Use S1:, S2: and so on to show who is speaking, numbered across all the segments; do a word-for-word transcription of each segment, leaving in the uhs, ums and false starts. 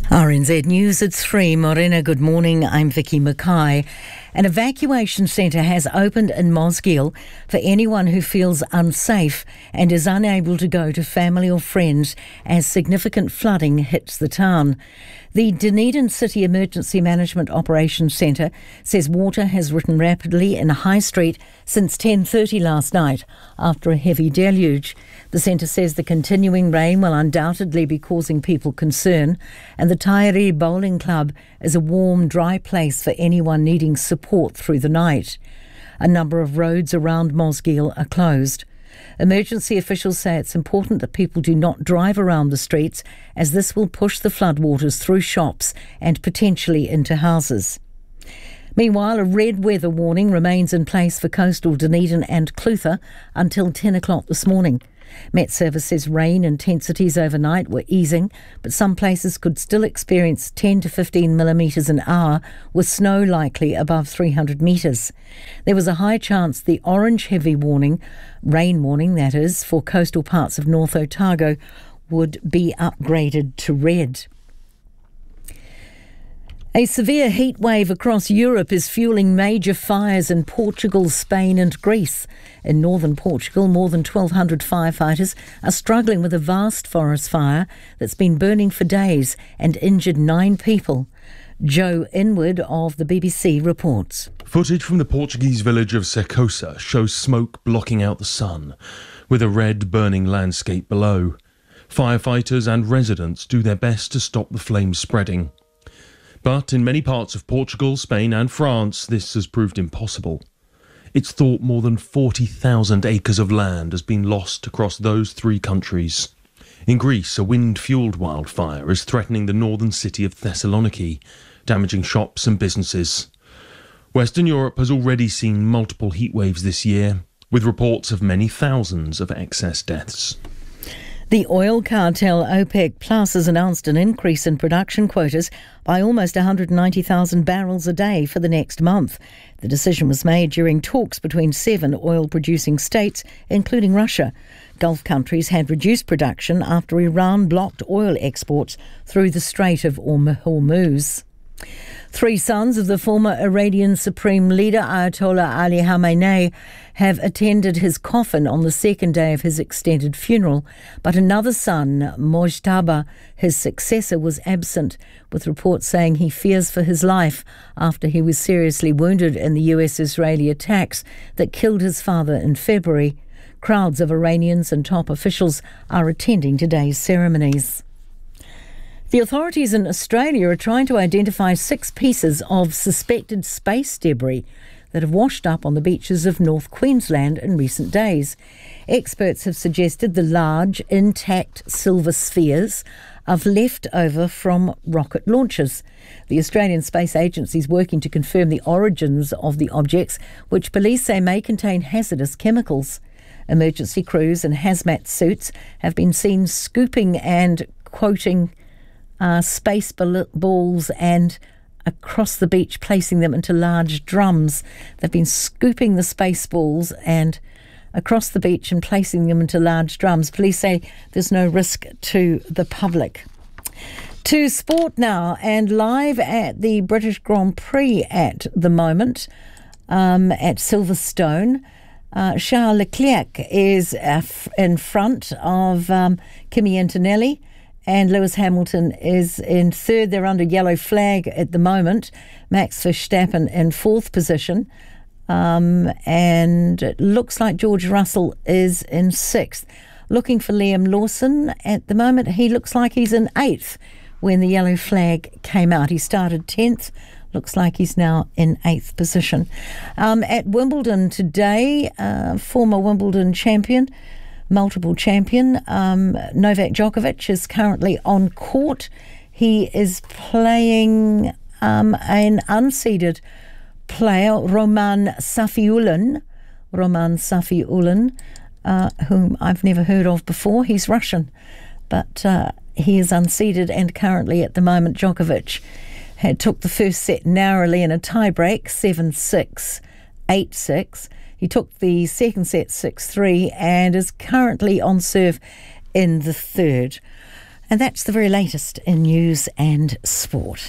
S1: R N Z News, it's three. Morena, good morning. I'm Vicky Mackay. An evacuation centre has opened in Mosgiel for anyone who feels unsafe and is unable to go to family or friends as significant flooding hits the town. The Dunedin City Emergency Management Operations Centre says water has risen rapidly in High Street since ten thirty last night after a heavy deluge. The centre says the continuing rain will undoubtedly be causing people concern, and the Taieri Bowling Club is a warm, dry place for anyone needing support through the night. A number of roads around Mosgiel are closed. Emergency officials say it's important that people do not drive around the streets, as this will push the floodwaters through shops and potentially into houses. Meanwhile, a red weather warning remains in place for coastal Dunedin and Clutha until ten o'clock this morning. Met Service says rain intensities overnight were easing, but some places could still experience ten to fifteen millimetres an hour, with snow likely above three hundred metres. There was a high chance the orange heavy warning, rain warning that is, for coastal parts of North Otago would be upgraded to red. A severe heat wave across Europe is fueling major fires in Portugal, Spain and Greece. In northern Portugal, more than twelve hundred firefighters are struggling with a vast forest fire that's been burning for days and injured nine people. Joe Inwood of the B B C reports.
S2: Footage from the Portuguese village of Secosa shows smoke blocking out the sun, with a red burning landscape below. Firefighters and residents do their best to stop the flames spreading. But in many parts of Portugal, Spain and France, this has proved impossible. It's thought more than forty thousand acres of land has been lost across those three countries. In Greece, a wind-fuelled wildfire is threatening the northern city of Thessaloniki, damaging shops and businesses. Western Europe has already seen multiple heatwaves this year, with reports of many thousands of excess deaths.
S1: The oil cartel OPEC Plus has announced an increase in production quotas by almost one hundred ninety thousand barrels a day for the next month. The decision was made during talks between seven oil-producing states, including Russia. Gulf countries had reduced production after Iran blocked oil exports through the Strait of Hormuz. Three sons of the former Iranian Supreme Leader Ayatollah Ali Khamenei have attended his coffin on the second day of his extended funeral, but another son, Mojtaba, his successor, was absent, with reports saying he fears for his life after he was seriously wounded in the U S-Israeli attacks that killed his father in February. Crowds of Iranians and top officials are attending today's ceremonies. The authorities in Australia are trying to identify six pieces of suspected space debris that have washed up on the beaches of North Queensland in recent days. Experts have suggested the large, intact silver spheres are left over from rocket launches. The Australian Space Agency is working to confirm the origins of the objects, which police say may contain hazardous chemicals. Emergency crews in hazmat suits have been seen scooping and quoting Uh, space balls and across the beach, placing them into large drums. They've been scooping the space balls and across the beach and placing them into large drums. Police say there's no risk to the public. To sport now, and live at the British Grand Prix at the moment, um, at Silverstone, uh, Charles Leclerc is uh, f- in front of um, Kimi Antonelli, and Lewis Hamilton is in third. They're under yellow flag at the moment. Max Verstappen in fourth position. Um, and it looks like George Russell is in sixth. Looking for Liam Lawson at the moment. He looks like he's in eighth when the yellow flag came out. He started tenth. Looks like he's now in eighth position. Um, at Wimbledon today, uh, former Wimbledon champion, multiple champion, um, Novak Djokovic is currently on court. He is playing um, an unseeded player, Roman Safiullin, Roman Safiullin, uh, whom I've never heard of before. He's Russian, but uh, he is unseeded, and currently at the moment Djokovic had took the first set narrowly in a tie-break, seven six, eight six. He took the second set six three and is currently on serve in the third. And that's the very latest in news and sport.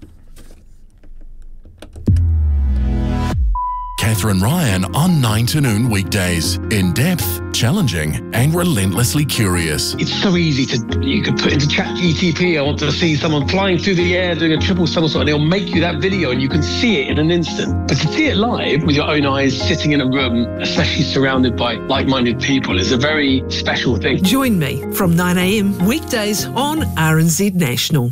S3: Catherine Ryan on nine to noon weekdays. In depth, challenging and relentlessly curious.
S4: It's so easy to, you could put into Chat G T P, I want to see someone flying through the air doing a triple somersault, and it'll make you that video and you can see it in an instant. But to see it live with your own eyes, sitting in a room, especially surrounded by like-minded people, is a very special thing.
S5: Join me from nine a m weekdays on R N Z National.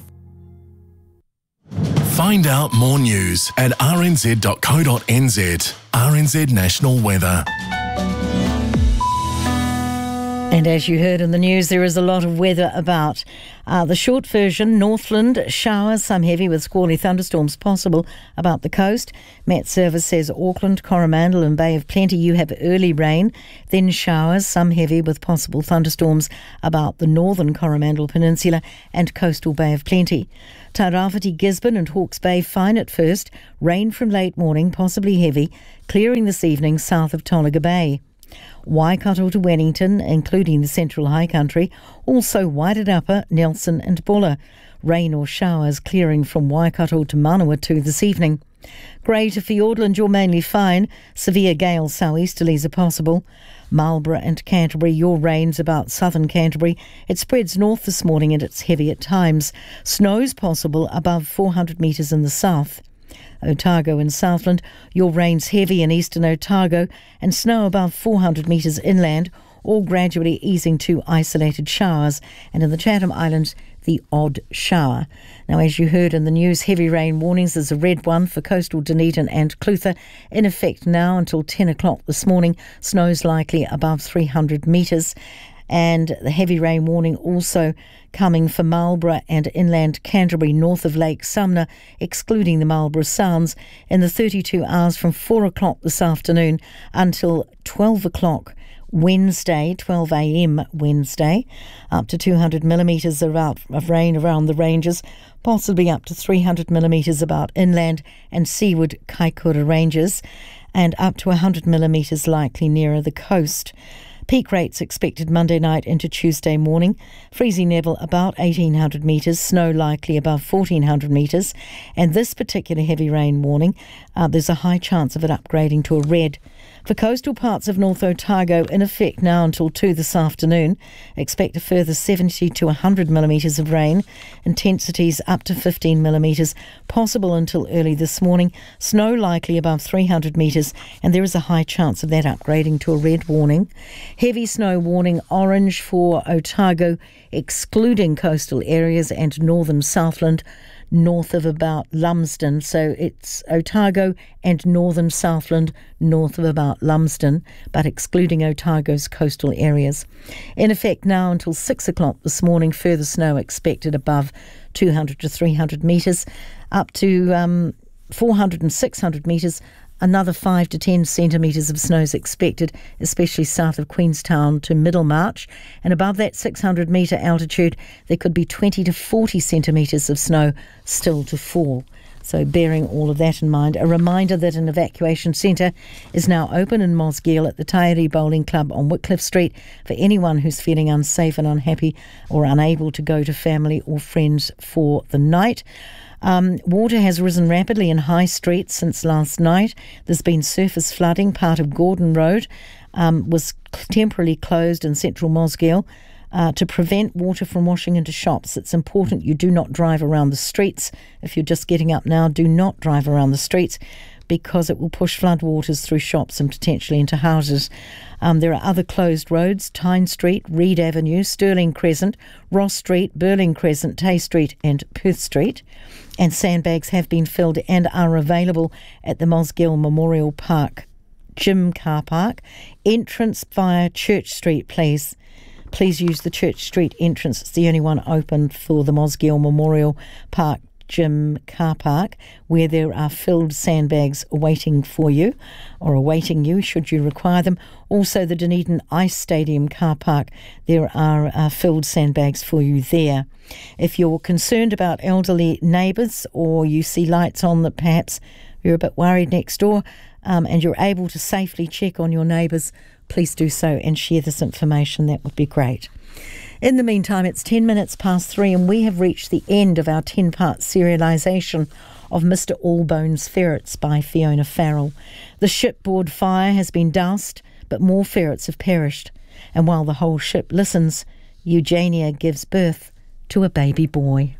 S3: Find out more news at r n z dot co dot n z. R N Z National Weather.
S1: And as you heard in the news, there is a lot of weather about. Uh, the short version, Northland, showers, some heavy with squally thunderstorms possible about the coast. Met Service says Auckland, Coromandel and Bay of Plenty, you have early rain, then showers, some heavy with possible thunderstorms about the northern Coromandel Peninsula and coastal Bay of Plenty. Tairāwhiti, Gisborne and Hawke's Bay, fine at first, rain from late morning, possibly heavy, clearing this evening south of Tolaga Bay. Waikato to Wellington, including the Central High Country, also Wairirapa, Nelson and Bulla. Rain or showers clearing from Waikato to Manawatu this evening. Grey to Fiordland, you're mainly fine. Severe gales southeasterlies are possible. Marlborough and Canterbury, your rain's about southern Canterbury. It spreads north this morning and it's heavy at times. Snow's possible above four hundred metres in the south. Otago and Southland, your rain's heavy in eastern Otago and snow above four hundred metres inland, all gradually easing to isolated showers, and in the Chatham Islands, the odd shower. Now, as you heard in the news, heavy rain warnings. There's a red one for coastal Dunedin and Clutha, in effect now until ten o'clock this morning. Snow's likely above three hundred metres. And the heavy rain warning also coming for Marlborough and inland Canterbury north of Lake Sumner, excluding the Marlborough Sounds, in the thirty-two hours from four o'clock this afternoon until twelve o'clock Wednesday, twelve a m Wednesday. Up to two hundred millimetres of rain around the ranges, possibly up to three hundred millimetres about inland and seaward Kaikoura ranges, and up to one hundred millimetres likely nearer the coast. Peak rates expected Monday night into Tuesday morning. Freezing level about eighteen hundred metres, snow likely above fourteen hundred metres. And this particular heavy rain warning, uh, there's a high chance of it upgrading to a red. For coastal parts of North Otago, in effect now until two this afternoon. Expect a further seventy to one hundred millimetres of rain. Intensities up to fifteen millimetres, possible until early this morning. Snow likely above three hundred metres, and there is a high chance of that upgrading to a red warning. Heavy snow warning orange for Otago, excluding coastal areas and northern Southland, north of about Lumsden. So it's Otago and northern Southland north of about Lumsden, but excluding Otago's coastal areas. In effect now until six o'clock this morning, further snow expected above two hundred to three hundred metres, up to um, four hundred and six hundred metres. Another five to ten centimetres of snow is expected, especially south of Queenstown to Middlemarch. And above that six hundred metre altitude, there could be twenty to forty centimetres of snow still to fall. So bearing all of that in mind, a reminder that an evacuation centre is now open in Mosgiel at the Taieri Bowling Club on Whitcliffe Street for anyone who's feeling unsafe and unhappy or unable to go to family or friends for the night. Um, water has risen rapidly in High Street since last night. There's been surface flooding. Part of Gordon Road um, was temporarily closed in central Mosgiel uh, to prevent water from washing into shops. It's important you do not drive around the streets. If you're just getting up now, do not drive around the streets, because it will push floodwaters through shops and potentially into houses. Um, there are other closed roads: Tyne Street, Reed Avenue, Stirling Crescent, Ross Street, Burling Crescent, Tay Street and Perth Street. And sandbags have been filled and are available at the Mosgiel Memorial Park Gym car park. Entrance via Church Street, please. Please use the Church Street entrance. It's the only one open for the Mosgiel Memorial Park Gym car park, where there are filled sandbags waiting for you or awaiting you should you require them. Also the Dunedin Ice Stadium car park, there are uh, filled sandbags for you there. If you're concerned about elderly neighbours, or you see lights on that perhaps you're a bit worried next door, um, and you're able to safely check on your neighbours, please do so and share this information. That would be great. In the meantime, it's ten minutes past three and we have reached the end of our ten-part serialisation of Mister Allbones Ferrets by Fiona Farrell. The shipboard fire has been doused, but more ferrets have perished. And while the whole ship listens, Eugenia gives birth to a baby boy.